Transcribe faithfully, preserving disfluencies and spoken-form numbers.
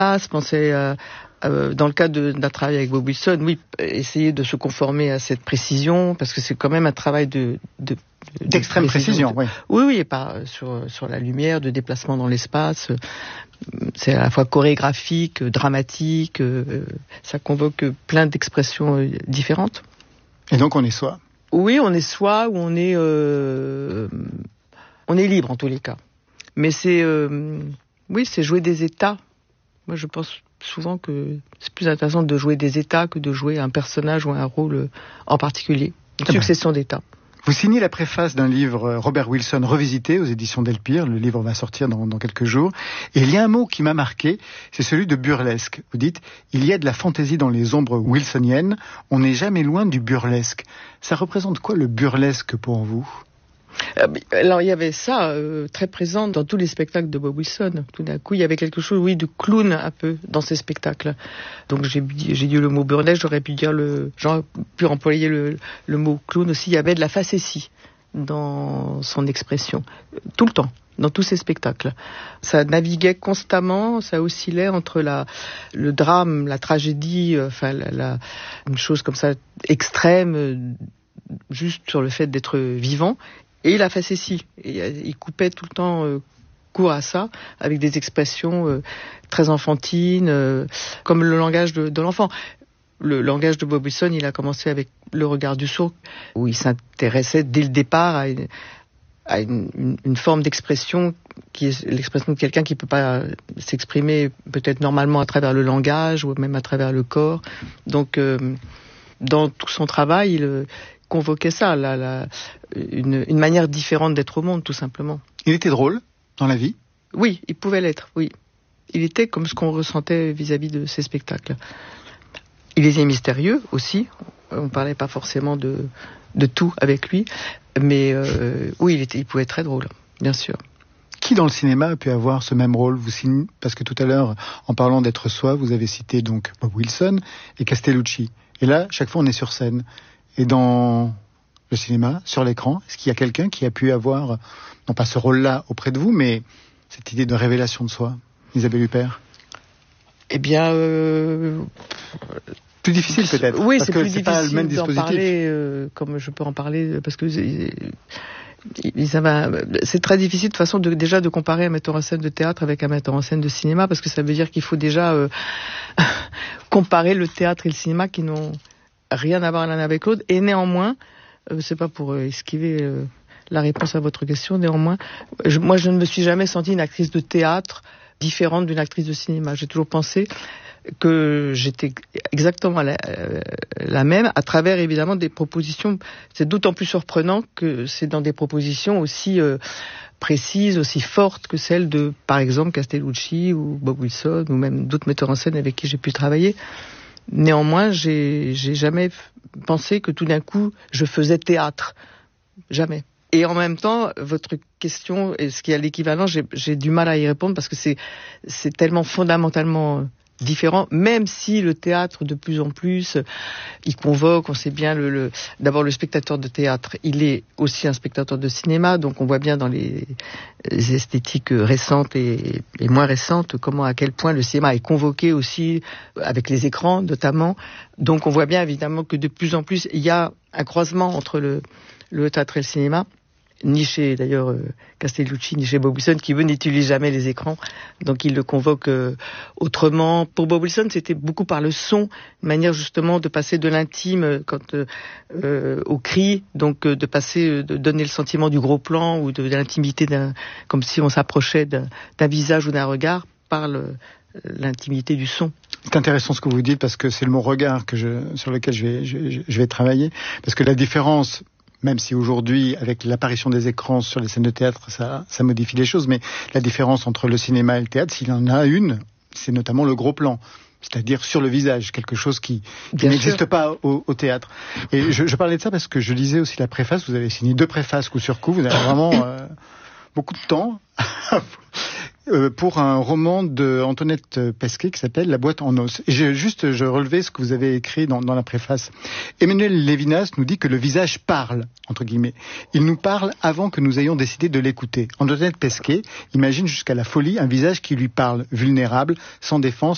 pensait euh, euh, dans le cadre de, d'un travail avec Bob Wilson, oui, essayer de se conformer à cette précision, parce que c'est quand même un travail de... de d'extrême précision, précision, oui. Oui, oui, et pas sur, sur la lumière, de déplacement dans l'espace. C'est à la fois chorégraphique, dramatique, euh, ça convoque plein d'expressions différentes. Et donc on est soi. Oui, on est soi, ou on est... Euh, on est libre en tous les cas. Mais c'est... Euh, oui, c'est jouer des états. Moi, je pense souvent que c'est plus intéressant de jouer des états que de jouer un personnage ou un rôle en particulier. Une ah succession ben. d'états. Vous signez la préface d'un livre Robert Wilson revisité aux éditions Delpire. Le livre va sortir dans, dans quelques jours. Et il y a un mot qui m'a marqué, c'est celui de burlesque. Vous dites, il y a de la fantaisie dans les ombres wilsoniennes. On n'est jamais loin du burlesque. Ça représente quoi le burlesque pour vous ? Alors il y avait ça euh, très présent dans tous les spectacles de Bob Wilson. Tout d'un coup, il y avait quelque chose, oui, de clown un peu dans ces spectacles. Donc j'ai, j'ai dit le mot burlesque, j'aurais pu dire le, j'aurais pu employer le, le mot clown aussi. Il y avait de la facétie dans son expression, tout le temps, dans tous ces spectacles. Ça naviguait constamment, ça oscillait entre la, le drame, la tragédie, euh, enfin la, la, une chose comme ça extrême, euh, juste sur le fait d'être vivant. Et la facétie. Et il coupait tout le temps euh, court à ça, avec des expressions euh, très enfantines, euh, comme le langage de, de l'enfant. Le langage de Bob Wilson, il a commencé avec Le regard du sourd, où il s'intéressait dès le départ à une, à une, une, une forme d'expression qui est l'expression de quelqu'un qui ne peut pas s'exprimer peut-être normalement à travers le langage ou même à travers le corps. Donc, euh, dans tout son travail, il convoquait ça, la, la, une, une manière différente d'être au monde, tout simplement. Il était drôle dans la vie ? Oui, il pouvait l'être, oui. Il était comme ce qu'on ressentait vis-à-vis de ses spectacles. Il était mystérieux aussi. On ne parlait pas forcément de, de tout avec lui. Mais euh, oui, il, était, il pouvait être très drôle, bien sûr. Qui dans le cinéma a pu avoir ce même rôle ? Vous signez, parce que tout à l'heure, en parlant d'être soi, vous avez cité donc Bob Wilson et Castellucci. Et là, chaque fois, on est sur scène. Et dans le cinéma, sur l'écran, est-ce qu'il y a quelqu'un qui a pu avoir, non pas ce rôle-là auprès de vous, mais cette idée de révélation de soi, Isabelle Huppert ? Eh bien... Euh... Plus difficile peut-être. Oui, parce c'est que plus c'est difficile pas le même d'en dispositif. parler, euh, comme je peux en parler, parce que... Ça va, c'est très difficile de toute façon de, déjà de comparer un metteur en scène de théâtre avec un metteur en scène de cinéma, parce que ça veut dire qu'il faut déjà euh, comparer le théâtre et le cinéma qui n'ont rien à voir l'un avec l'autre. Et néanmoins, euh, c'est pas pour euh, esquiver euh, la réponse à votre question, néanmoins, je, moi je ne me suis jamais sentie une actrice de théâtre différente d'une actrice de cinéma. J'ai toujours pensé que j'étais exactement la, euh, la même, à travers évidemment des propositions. C'est d'autant plus surprenant que c'est dans des propositions aussi euh, précises, aussi fortes que celles de, par exemple, Castellucci ou Bob Wilson, ou même d'autres metteurs en scène avec qui j'ai pu travailler. Néanmoins, j'ai, j'ai jamais pensé que tout d'un coup, je faisais théâtre. Jamais. Et en même temps, votre question, est-ce qu'il y a l'équivalent, j'ai, j'ai du mal à y répondre parce que c'est, c'est tellement fondamentalement différent, même si le théâtre de plus en plus, il convoque, on sait bien, le, le, d'abord le spectateur de théâtre, il est aussi un spectateur de cinéma, donc on voit bien dans les, les esthétiques récentes et, et moins récentes comment, à quel point le cinéma est convoqué aussi, avec les écrans notamment. Donc on voit bien évidemment que de plus en plus, il y a un croisement entre le, le théâtre et le cinéma. Ni chez d'ailleurs euh, Castellucci, ni chez Bob Wilson, qui eux n'utilisent jamais les écrans, donc ils le convoquent euh, autrement. Pour Bob Wilson, c'était beaucoup par le son, une manière justement de passer de l'intime euh, quand euh, euh, au cri, donc euh, de passer, euh, de donner le sentiment du gros plan ou de, de l'intimité, d'un, comme si on s'approchait d'un, d'un visage ou d'un regard par le, l'intimité du son. C'est intéressant ce que vous dites parce que c'est le mot regard que je, sur lequel je vais, je, je vais travailler, parce que la différence, même si aujourd'hui, avec l'apparition des écrans sur les scènes de théâtre, ça, ça modifie les choses, mais la différence entre le cinéma et le théâtre, s'il y en a une, c'est notamment le gros plan, c'est-à-dire sur le visage, quelque chose qui, qui n'existe sûr. pas au, au théâtre. Et je, je parlais de ça parce que je lisais aussi la préface, vous avez signé deux préfaces coup sur coup, vous avez vraiment euh, beaucoup de temps pour un roman de Antoinette Pesquet qui s'appelle La boîte en os. Et j'ai juste, je relevais ce que vous avez écrit dans, dans la préface. Emmanuel Lévinas nous dit que le visage parle, entre guillemets. Il nous parle avant que nous ayons décidé de l'écouter. Antoinette Pesquet imagine jusqu'à la folie un visage qui lui parle, vulnérable, sans défense,